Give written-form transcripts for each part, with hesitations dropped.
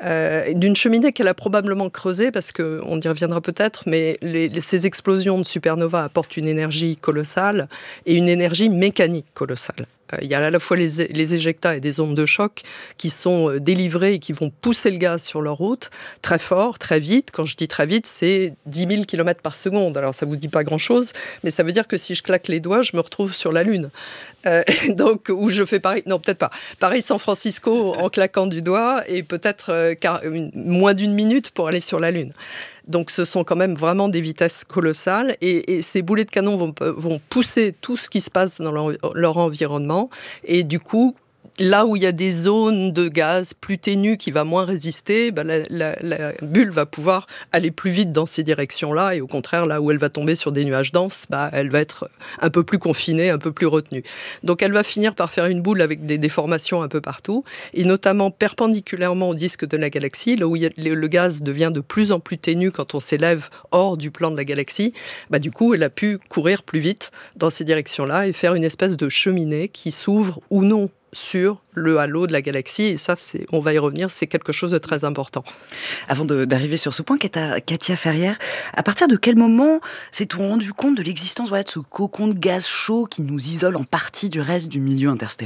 d'une cheminée qu'elle a probablement creusée, parce qu'on y reviendra peut-être, mais ces explosions de supernova apportent une énergie colossale et une énergie mécanique colossale. Il y a à la fois les éjectats et des ondes de choc qui sont délivrées et qui vont pousser le gaz sur leur route très fort, très vite. Quand je dis très vite, c'est 10 000 km par seconde. Alors ça ne vous dit pas grand-chose, mais ça veut dire que si je claque les doigts, je me retrouve sur la Lune. Donc, où je fais Paris... Non, peut-être pas. Paris-San Francisco en claquant du doigt et peut-être moins d'une minute pour aller sur la Lune. Donc ce sont quand même vraiment des vitesses colossales et ces boulets de canon vont pousser tout ce qui se passe dans leur environnement et du coup, là où il y a des zones de gaz plus ténues qui va moins résister, la bulle va pouvoir aller plus vite dans ces directions-là et au contraire, là où elle va tomber sur des nuages denses, elle va être un peu plus confinée, un peu plus retenue. Donc elle va finir par faire une boule avec des déformations un peu partout et notamment perpendiculairement au disque de la galaxie, là où le gaz devient de plus en plus ténu quand on s'élève hors du plan de la galaxie, du coup elle a pu courir plus vite dans ces directions-là et faire une espèce de cheminée qui s'ouvre ou non sur le halo de la galaxie. Et ça, on va y revenir, c'est quelque chose de très important. Avant d'arriver sur ce point, Katia Ferrière, à partir de quel moment s'est-on rendu compte de l'existence de ce cocon de gaz chaud qui nous isole en partie du reste du milieu interstellaire ?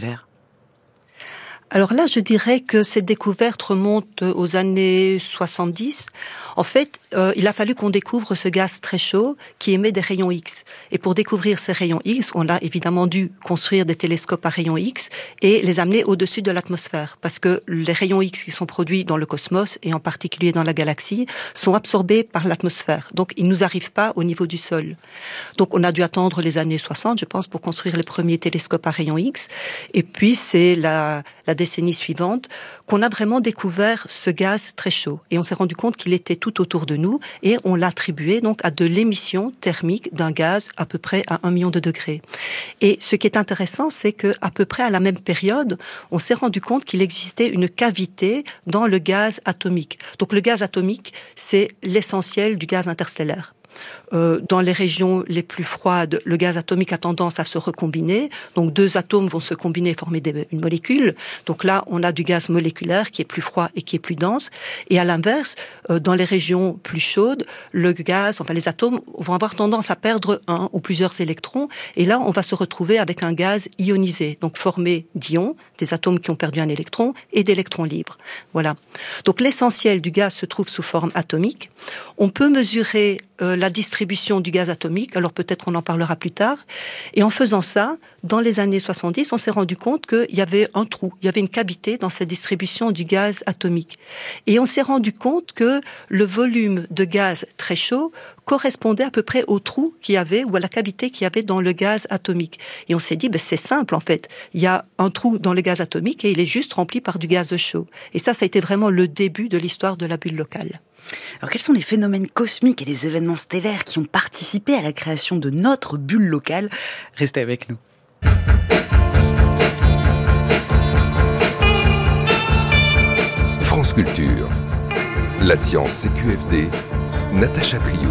Alors là, je dirais que cette découverte remonte aux années 70. En fait, il a fallu qu'on découvre ce gaz très chaud qui émet des rayons X. Et pour découvrir ces rayons X, on a évidemment dû construire des télescopes à rayons X et les amener au-dessus de l'atmosphère. Parce que les rayons X qui sont produits dans le cosmos, et en particulier dans la galaxie, sont absorbés par l'atmosphère. Donc, ils ne nous arrivent pas au niveau du sol. Donc, on a dû attendre les années 60, je pense, pour construire les premiers télescopes à rayons X. Et puis, c'est la décennie suivante, qu'on a vraiment découvert ce gaz très chaud. Et on s'est rendu compte qu'il était tout autour de nous et on l'a attribué donc à de l'émission thermique d'un gaz à peu près à 1 million de degrés. Et ce qui est intéressant, c'est qu'à peu près à la même période, on s'est rendu compte qu'il existait une cavité dans le gaz atomique. Donc le gaz atomique, c'est l'essentiel du gaz interstellaire. Dans les régions les plus froides, le gaz atomique a tendance à se recombiner. Donc, 2 atomes vont se combiner et former une molécule. Donc là, on a du gaz moléculaire qui est plus froid et qui est plus dense. Et à l'inverse, dans les régions plus chaudes, les atomes vont avoir tendance à perdre un ou plusieurs électrons. Et là, on va se retrouver avec un gaz ionisé, donc formé d'ions, des atomes qui ont perdu un électron, et d'électrons libres. Voilà. Donc, l'essentiel du gaz se trouve sous forme atomique. On peut mesurer la distribution du gaz atomique, alors peut-être qu'on en parlera plus tard. Et en faisant ça, dans les années 70, on s'est rendu compte qu'il y avait un trou, il y avait une cavité dans cette distribution du gaz atomique. Et on s'est rendu compte que le volume de gaz très chaud correspondait à peu près au trou qu'il y avait ou à la cavité qu'il y avait dans le gaz atomique. Et on s'est dit, c'est simple en fait. Il y a un trou dans le gaz atomique et il est juste rempli par du gaz chaud. Et ça a été vraiment le début de l'histoire de la bulle locale. Alors quels sont les phénomènes cosmiques et les événements stellaires qui ont participé à la création de notre bulle locale ? Restez avec nous. France Culture. La science CQFD. Natacha Triou.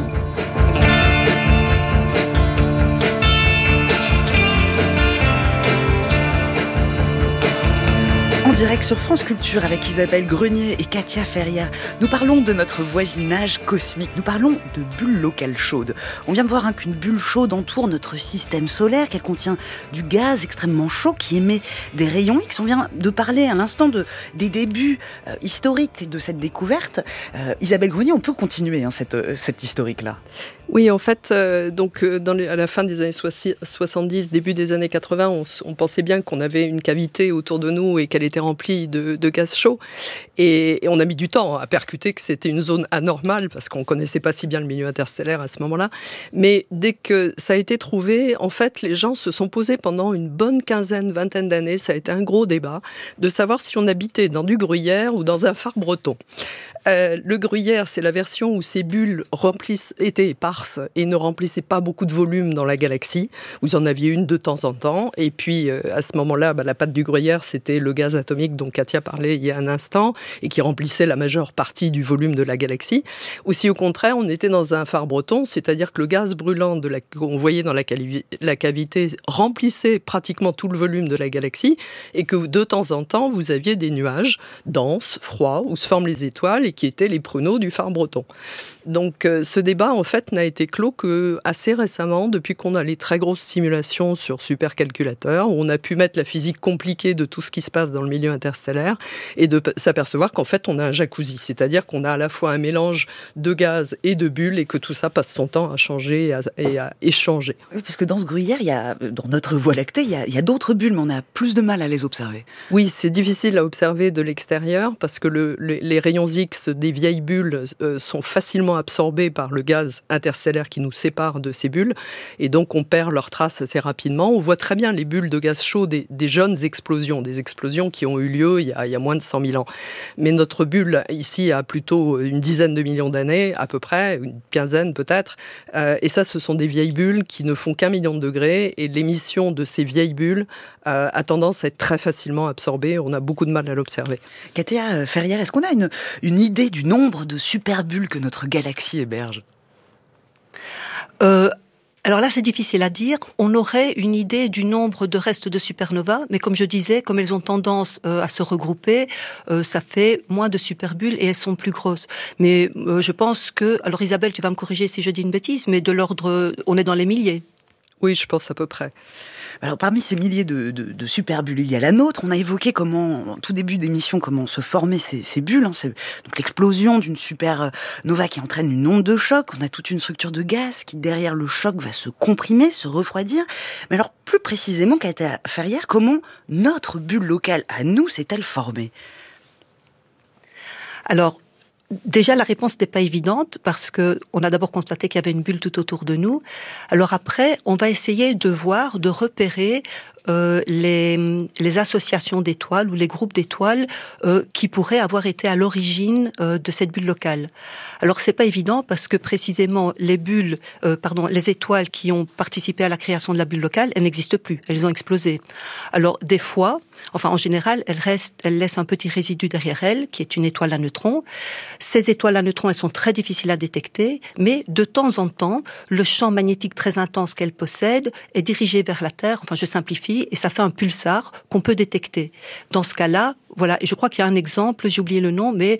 En direct sur France Culture avec Isabelle Grenier et Katia Ferrière. Nous parlons de notre voisinage cosmique, nous parlons de bulles locales chaudes. On vient de voir qu'une bulle chaude entoure notre système solaire, qu'elle contient du gaz extrêmement chaud qui émet des rayons X. On vient de parler à l'instant des débuts historiques de cette découverte. Isabelle Grenier, on peut continuer cette historique-là. Oui, en fait, à la fin des années 70, début des années 80, on pensait bien qu'on avait une cavité autour de nous et qu'elle était remplie de gaz chaud. Et on a mis du temps à percuter que c'était une zone anormale parce qu'on ne connaissait pas si bien le milieu interstellaire à ce moment-là. Mais dès que ça a été trouvé, en fait, les gens se sont posés pendant une bonne vingtaine d'années, ça a été un gros débat, de savoir si on habitait dans du gruyère ou dans un phare breton. Le gruyère, c'est la version où ces bulles étaient éparses et ne remplissaient pas beaucoup de volume dans la galaxie. Vous en aviez une de temps en temps. Et puis, à ce moment-là, la pâte du gruyère, c'était le gaz atomiques dont Katia parlait il y a un instant, et qui remplissaient la majeure partie du volume de la galaxie. Ou si au contraire, on était dans un phare breton, c'est-à-dire que le gaz brûlant qu'on voyait dans la cavité remplissait pratiquement tout le volume de la galaxie, et que de temps en temps, vous aviez des nuages denses, froids, où se forment les étoiles, et qui étaient les pruneaux du phare breton. Donc ce débat, en fait, n'a été clos que assez récemment, depuis qu'on a les très grosses simulations sur supercalculateurs, où on a pu mettre la physique compliquée de tout ce qui se passe dans le milieu interstellaire, et de s'apercevoir qu'en fait, on a un jacuzzi, c'est-à-dire qu'on a à la fois un mélange de gaz et de bulles, et que tout ça passe son temps à changer et à échanger. Oui, parce que dans ce gruyère, dans notre Voie lactée, il y a d'autres bulles, mais on a plus de mal à les observer. Oui, c'est difficile à observer de l'extérieur, parce que les rayons X des vieilles bulles sont facilement absorbés par le gaz interstellaire qui nous sépare de ces bulles, et donc on perd leurs traces assez rapidement. On voit très bien les bulles de gaz chaud des jeunes explosions, des explosions qui ont eu lieu il y a moins de 100 000 ans. Mais notre bulle, ici, a plutôt une dizaine de millions d'années, à peu près, une quinzaine peut-être, et ça, ce sont des vieilles bulles qui ne font qu'1 million de degrés, et l'émission de ces vieilles bulles a tendance à être très facilement absorbée. On a beaucoup de mal à l'observer. Katia Ferrière, est-ce qu'on a une idée du nombre de superbulles que notre galaxie héberge ? Alors là, c'est difficile à dire. On aurait une idée du nombre de restes de supernovas, mais comme je disais, comme elles ont tendance à se regrouper, ça fait moins de superbulles et elles sont plus grosses. Mais je pense que... Alors Isabelle, tu vas me corriger si je dis une bêtise, mais de l'ordre... On est dans les milliers. Oui, je pense à peu près. Alors, parmi ces milliers de superbulles, il y a la nôtre. On a évoqué en tout début d'émission, comment se formaient ces bulles. C'est donc l'explosion d'une supernova qui entraîne une onde de choc. On a toute une structure de gaz qui, derrière le choc, va se comprimer, se refroidir. Mais alors, plus précisément, Katia Ferrière, comment notre bulle locale, à nous, s'est-elle formée ? Alors, déjà, la réponse n'est pas évidente parce que on a d'abord constaté qu'il y avait une bulle tout autour de nous. Alors après, on va essayer de repérer les associations d'étoiles ou les groupes d'étoiles qui pourraient avoir été à l'origine de cette bulle locale. Alors c'est pas évident parce que précisément les étoiles qui ont participé à la création de la bulle locale, elles n'existent plus, elles ont explosé. Alors des fois, en général, elles laissent un petit résidu derrière elles, qui est une étoile à neutrons. Ces étoiles à neutrons, elles sont très difficiles à détecter, mais de temps en temps, le champ magnétique très intense qu'elles possèdent est dirigé vers la Terre, je simplifie, et ça fait un pulsar qu'on peut détecter. Dans ce cas-là, voilà, et je crois qu'il y a un exemple, j'ai oublié le nom, mais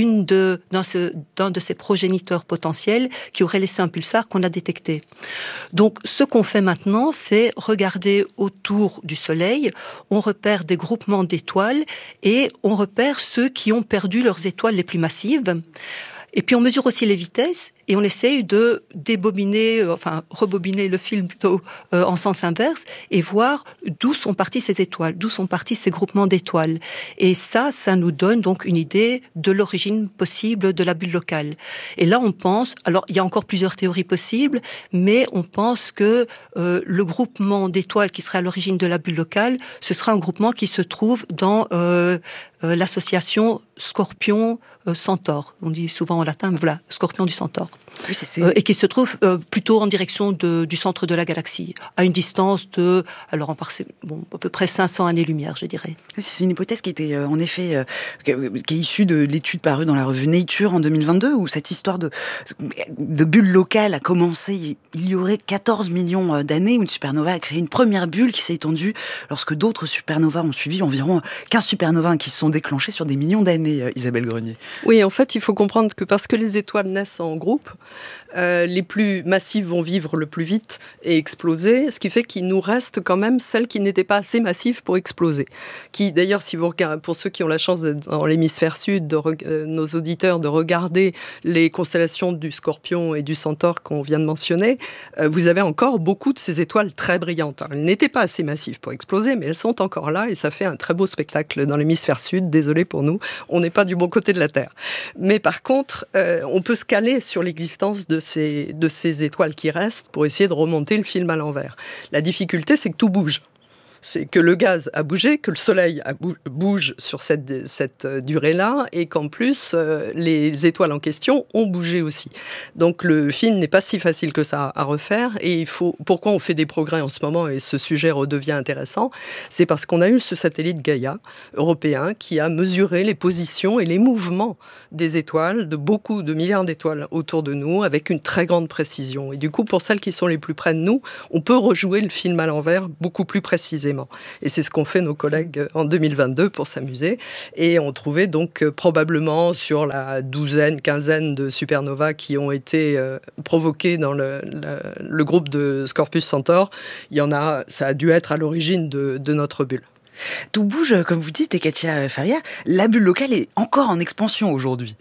d'un de ces progéniteurs potentiels qui aurait laissé un pulsar qu'on a détecté. Donc, ce qu'on fait maintenant, c'est regarder autour du Soleil, on repère des groupements d'étoiles et on repère ceux qui ont perdu leurs étoiles les plus massives. Et puis on mesure aussi les vitesses et on essaye de rebobiner le film plutôt en sens inverse et voir d'où sont parties ces étoiles, d'où sont partis ces groupements d'étoiles. Et ça nous donne donc une idée de l'origine possible de la bulle locale. Et là on pense, alors il y a encore plusieurs théories possibles, mais on pense que le groupement d'étoiles qui serait à l'origine de la bulle locale, ce sera un groupement qui se trouve dans l'association Scorpion-Centaure. On dit souvent en latin, mais voilà, Scorpion du Centaure. Oui, et qui se trouve plutôt en direction du centre de la galaxie, à une distance de, à peu près 500 années-lumière, je dirais. C'est une hypothèse qui était en effet qui est issue de l'étude parue dans la revue Nature en 2022, où cette histoire de bulle locale a commencé il y aurait 14 millions d'années, où une supernova a créé une première bulle qui s'est étendue lorsque d'autres supernovas ont suivi, environ 15 supernovas qui se sont déclenchées sur des millions d'années, Isabelle Grenier. Oui, en fait, il faut comprendre que parce que les étoiles naissent en groupe, les plus massives vont vivre le plus vite et exploser, ce qui fait qu'il nous reste quand même celles qui n'étaient pas assez massives pour exploser. Qui, d'ailleurs, si vous regardez, pour ceux qui ont la chance d'être dans l'hémisphère sud, nos auditeurs, de regarder les constellations du Scorpion et du Centaure qu'on vient de mentionner, vous avez encore beaucoup de ces étoiles très brillantes. Alors, elles n'étaient pas assez massives pour exploser, mais elles sont encore là et ça fait un très beau spectacle dans l'hémisphère sud. Désolé pour nous, on n'est pas du bon côté de la Terre. Mais par contre, on peut se caler sur l'existence de ces étoiles qui restent pour essayer de remonter le film à l'envers. La difficulté, c'est que tout bouge. C'est que le gaz a bougé, que le soleil bouge sur cette durée-là, et qu'en plus, les étoiles en question ont bougé aussi. Donc le film n'est pas si facile que ça à refaire, et pourquoi on fait des progrès en ce moment, et ce sujet redevient intéressant, c'est parce qu'on a eu ce satellite Gaïa européen qui a mesuré les positions et les mouvements des étoiles, de beaucoup de milliards d'étoiles autour de nous, avec une très grande précision. Et du coup, pour celles qui sont les plus près de nous, on peut rejouer le film à l'envers beaucoup plus précisément. Et c'est ce qu'ont fait nos collègues en 2022 pour s'amuser. Et on trouvait donc probablement sur la quinzaine de supernovas qui ont été provoquées dans le groupe de Scorpius Centaure, ça a dû être à l'origine de notre bulle. Tout bouge, comme vous dites, et Katia Ferrière, la bulle locale est encore en expansion aujourd'hui.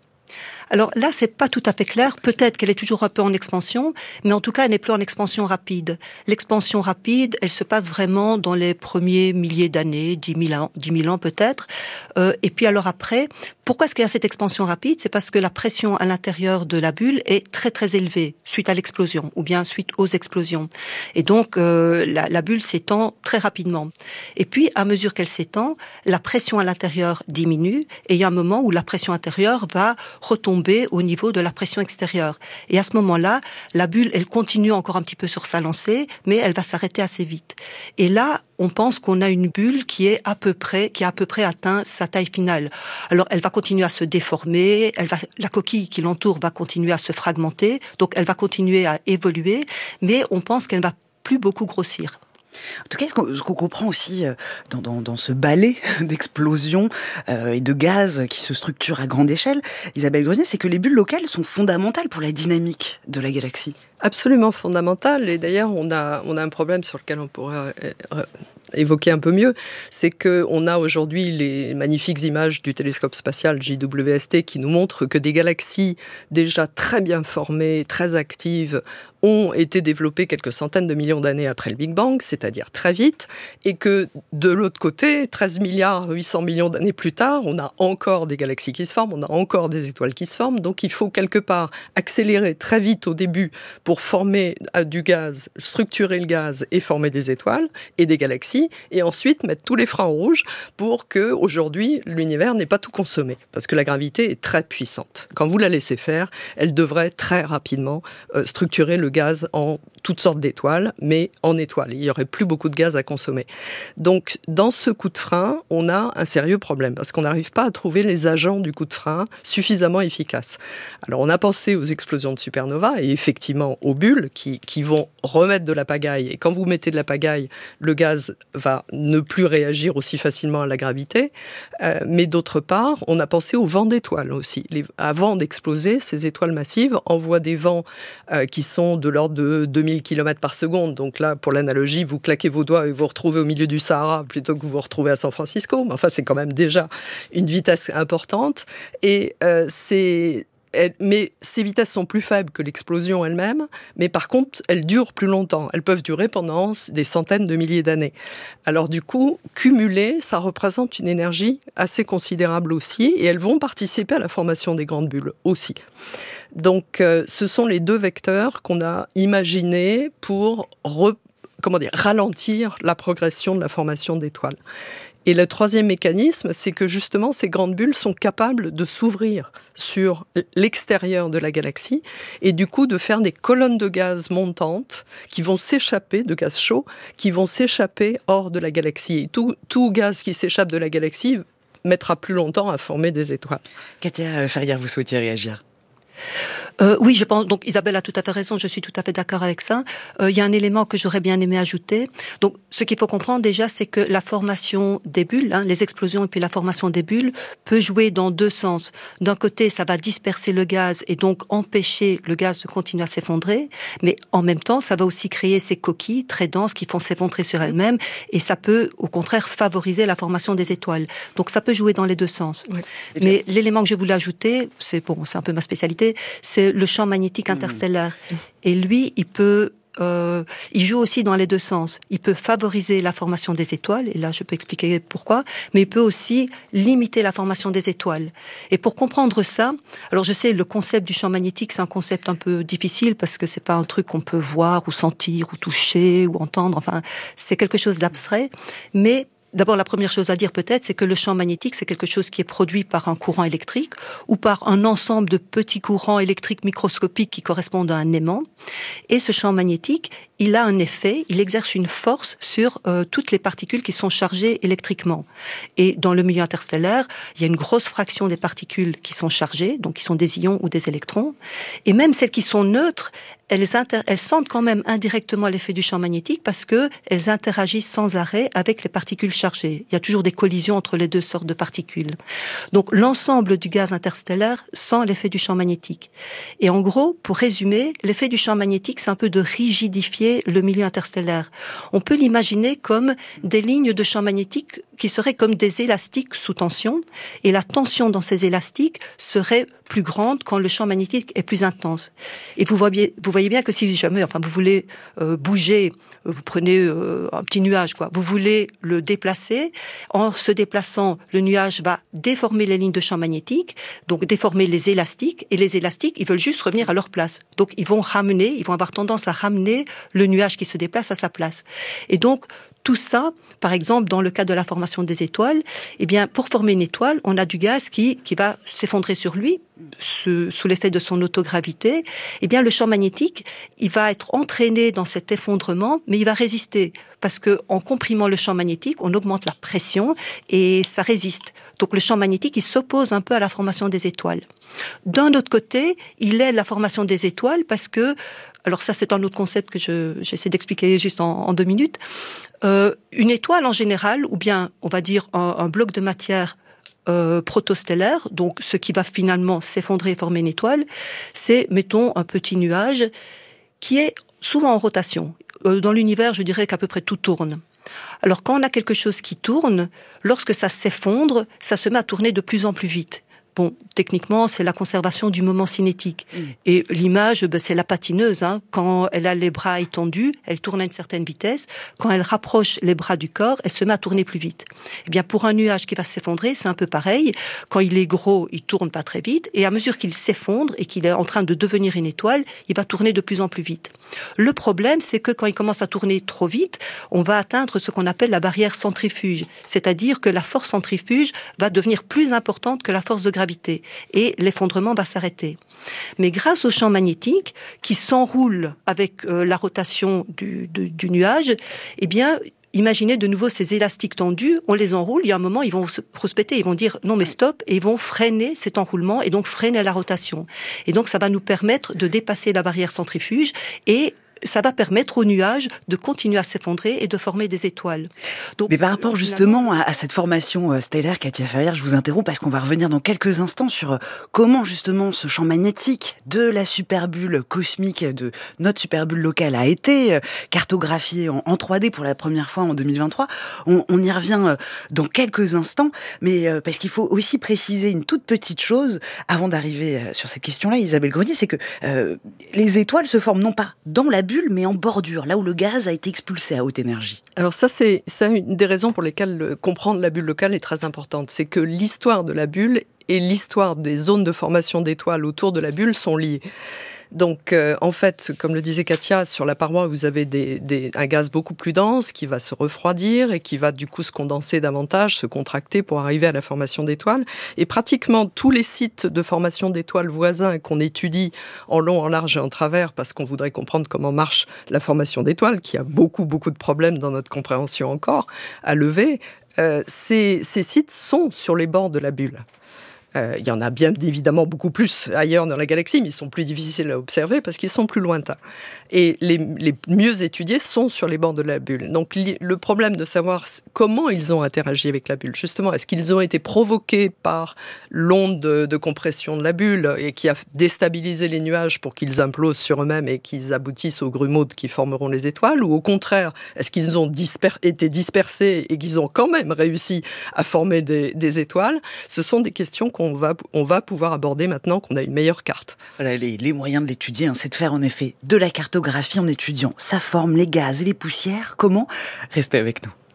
Alors là, c'est pas tout à fait clair. Peut-être qu'elle est toujours un peu en expansion, mais en tout cas, elle n'est plus en expansion rapide. L'expansion rapide, elle se passe vraiment dans les premiers milliers d'années, 10 000 ans peut-être. Et puis alors après, pourquoi est-ce qu'il y a cette expansion rapide ? C'est parce que la pression à l'intérieur de la bulle est très très élevée suite à l'explosion ou bien suite aux explosions. Et donc la bulle s'étend très rapidement. Et puis à mesure qu'elle s'étend, la pression à l'intérieur diminue et il y a un moment où la pression intérieure va retomber au niveau de la pression extérieure. Et à ce moment-là, la bulle, elle continue encore un petit peu sur sa lancée, mais elle va s'arrêter assez vite. Et là, on pense qu'on a une bulle qui a à peu près atteint sa taille finale. Alors, elle va continuer à se déformer, la coquille qui l'entoure va continuer à se fragmenter, donc elle va continuer à évoluer, mais on pense qu'elle ne va plus beaucoup grossir. En tout cas, ce qu'on comprend aussi dans ce balai d'explosions et de gaz qui se structurent à grande échelle, Isabelle Grenier, c'est que les bulles locales sont fondamentales pour la dynamique de la galaxie. Absolument fondamentales. Et d'ailleurs, on a un problème sur lequel on pourrait évoquer un peu mieux, c'est qu'on a aujourd'hui les magnifiques images du télescope spatial JWST qui nous montrent que des galaxies déjà très bien formées, très actives, ont été développées quelques centaines de millions d'années après le Big Bang, c'est-à-dire très vite, et que de l'autre côté, 13 milliards 800 millions d'années plus tard, on a encore des galaxies qui se forment, on a encore des étoiles qui se forment, donc il faut quelque part accélérer très vite au début pour former du gaz, structurer le gaz et former des étoiles et des galaxies, et ensuite mettre tous les freins rouges pour que aujourd'hui l'univers n'ait pas tout consommé, parce que la gravité est très puissante. Quand vous la laissez faire, elle devrait très rapidement structurer le gaz en toutes sortes d'étoiles, mais en étoiles. Il n'y aurait plus beaucoup de gaz à consommer. Donc, dans ce coup de frein, on a un sérieux problème, parce qu'on n'arrive pas à trouver les agents du coup de frein suffisamment efficaces. Alors, on a pensé aux explosions de supernovas, et effectivement aux bulles qui vont remettre de la pagaille. Et quand vous mettez de la pagaille, le gaz va ne plus réagir aussi facilement à la gravité. Mais d'autre part, on a pensé aux vents d'étoiles aussi. Avant d'exploser, ces étoiles massives envoient des vents qui sont de l'ordre de 2000 km par seconde. Donc là, pour l'analogie, vous claquez vos doigts et vous vous retrouvez au milieu du Sahara plutôt que vous vous retrouvez à San Francisco. Mais enfin, c'est quand même déjà une vitesse importante. Et mais ces vitesses sont plus faibles que l'explosion elle-même, mais par contre, elles durent plus longtemps. Elles peuvent durer pendant des centaines de milliers d'années. Alors du coup, cumulées, ça représente une énergie assez considérable aussi, et elles vont participer à la formation des grandes bulles aussi. Donc, ce sont les deux vecteurs qu'on a imaginés pour ralentir la progression de la formation d'étoiles. Et le troisième mécanisme, c'est que justement, ces grandes bulles sont capables de s'ouvrir sur l'extérieur de la galaxie et du coup de faire des colonnes de gaz montantes qui vont s'échapper, de gaz chaud, qui vont s'échapper hors de la galaxie. Et tout gaz qui s'échappe de la galaxie mettra plus longtemps à former des étoiles. Katia Ferrière, vous souhaitiez réagir ? Oui, je pense. Donc Isabelle a tout à fait raison. Je suis tout à fait d'accord avec ça. Il y a un élément que j'aurais bien aimé ajouter. Donc, ce qu'il faut comprendre déjà, c'est que la formation des bulles, les explosions et puis la formation des bulles, peut jouer dans deux sens. D'un côté, ça va disperser le gaz et donc empêcher le gaz de continuer à s'effondrer. Mais en même temps, ça va aussi créer ces coquilles très denses qui font s'effondrer sur elles-mêmes et ça peut, au contraire, favoriser la formation des étoiles. Donc, ça peut jouer dans les deux sens. Oui. Mais l'élément que je voulais ajouter, c'est un peu ma spécialité, c'est le champ magnétique interstellaire. Et lui, il peut il joue aussi dans les deux sens. Il peut favoriser la formation des étoiles, et là je peux expliquer pourquoi, mais il peut aussi limiter la formation des étoiles. Et pour comprendre ça, alors je sais, le concept du champ magnétique, c'est un concept un peu difficile parce que c'est pas un truc qu'on peut voir ou sentir ou toucher ou entendre, enfin, c'est quelque chose d'abstrait, mais d'abord, la première chose à dire peut-être, c'est que le champ magnétique, c'est quelque chose qui est produit par un courant électrique ou par un ensemble de petits courants électriques microscopiques qui correspondent à un aimant. Et ce champ magnétique, il a un effet, il exerce une force sur toutes les particules qui sont chargées électriquement. Et dans le milieu interstellaire, il y a une grosse fraction des particules qui sont chargées, donc qui sont des ions ou des électrons. Et même celles qui sont neutres, elles sentent quand même indirectement l'effet du champ magnétique parce que elles interagissent sans arrêt avec les particules chargées. Il y a toujours des collisions entre les deux sortes de particules. Donc l'ensemble du gaz interstellaire sent l'effet du champ magnétique. Et en gros, pour résumer, l'effet du champ magnétique, c'est un peu de rigidifier le milieu interstellaire. On peut l'imaginer comme des lignes de champ magnétique qui seraient comme des élastiques sous tension, et la tension dans ces élastiques serait plus grande quand le champ magnétique est plus intense. Et vous voyez bien que si jamais, vous voulez bouger, vous prenez un petit nuage, vous voulez le déplacer. En se déplaçant, le nuage va déformer les lignes de champ magnétique, donc déformer les élastiques, et les élastiques, ils veulent juste revenir à leur place. Donc ils vont avoir tendance à ramener le nuage qui se déplace à sa place. Et donc, tout ça, par exemple, dans le cas de la formation des étoiles, pour former une étoile, on a du gaz qui va s'effondrer sur lui, sous l'effet de son autogravité. Le champ magnétique, il va être entraîné dans cet effondrement, mais il va résister. Parce que, en comprimant le champ magnétique, on augmente la pression et ça résiste. Donc, le champ magnétique, il s'oppose un peu à la formation des étoiles. D'un autre côté, il aide la formation des étoiles parce que, alors ça, c'est un autre concept que j'essaie d'expliquer juste en 2 minutes. Une étoile en général, ou bien, on va dire, un bloc de matière protostellaire, donc ce qui va finalement s'effondrer et former une étoile, c'est, mettons, un petit nuage qui est souvent en rotation. Dans l'univers, je dirais qu'à peu près tout tourne. Alors, quand on a quelque chose qui tourne, lorsque ça s'effondre, ça se met à tourner de plus en plus vite. Bon, techniquement, c'est la conservation du moment cinétique. Et l'image, c'est la patineuse. Quand elle a les bras étendus, elle tourne à une certaine vitesse. Quand elle rapproche les bras du corps, elle se met à tourner plus vite. Pour un nuage qui va s'effondrer, c'est un peu pareil. Quand il est gros, il tourne pas très vite. Et à mesure qu'il s'effondre et qu'il est en train de devenir une étoile, il va tourner de plus en plus vite. Le problème, c'est que quand il commence à tourner trop vite, on va atteindre ce qu'on appelle la barrière centrifuge. C'est-à-dire que la force centrifuge va devenir plus importante que la force de gravité. Et l'effondrement va s'arrêter. Mais grâce au champ magnétique, qui s'enroule avec la rotation du nuage, imaginez de nouveau ces élastiques tendus, on les enroule, il y a un moment, ils vont se prospecter, ils vont dire non mais stop, et ils vont freiner cet enroulement et donc freiner la rotation. Et donc ça va nous permettre de dépasser la barrière centrifuge et ça va permettre au nuage de continuer à s'effondrer et de former des étoiles. Donc, mais par rapport justement à cette formation stellaire, Katia Ferrière, je vous interromps parce qu'on va revenir dans quelques instants sur comment justement ce champ magnétique de la superbulle cosmique, de notre superbulle locale a été cartographié en 3D pour la première fois en 2023. On y revient dans quelques instants, mais parce qu'il faut aussi préciser une toute petite chose avant d'arriver sur cette question-là, Isabelle Grenier, c'est que les étoiles se forment non pas dans la bulle, mais en bordure, là où le gaz a été expulsé à haute énergie. Alors ça, c'est une des raisons pour lesquelles comprendre la bulle locale est très importante. C'est que l'histoire de la bulle et l'histoire des zones de formation d'étoiles autour de la bulle sont liées. Donc, en fait, comme le disait Katia, sur la paroi, vous avez un gaz beaucoup plus dense qui va se refroidir et qui va du coup se condenser davantage, se contracter pour arriver à la formation d'étoiles. Et pratiquement tous les sites de formation d'étoiles voisins qu'on étudie en long, en large et en travers, parce qu'on voudrait comprendre comment marche la formation d'étoiles, qui a beaucoup de problèmes dans notre compréhension encore à lever, ces sites sont sur les bords de la bulle. Il y en a bien évidemment beaucoup plus ailleurs dans la galaxie, mais ils sont plus difficiles à observer parce qu'ils sont plus lointains. Et les mieux étudiés sont sur les bords de la bulle. Donc le problème de savoir comment ils ont interagi avec la bulle, justement, est-ce qu'ils ont été provoqués par l'onde de compression de la bulle et qui a déstabilisé les nuages pour qu'ils implosent sur eux-mêmes et qu'ils aboutissent aux grumeaux qui formeront les étoiles, ou au contraire, est-ce qu'ils ont été dispersés et qu'ils ont quand même réussi à former des étoiles? Ce sont des questions qu'on qu'on va pouvoir aborder maintenant qu'on a une meilleure carte. Voilà, les moyens de l'étudier, c'est de faire en effet de la cartographie en étudiant sa forme, les gaz et les poussières. Comment ? Restez avec nous.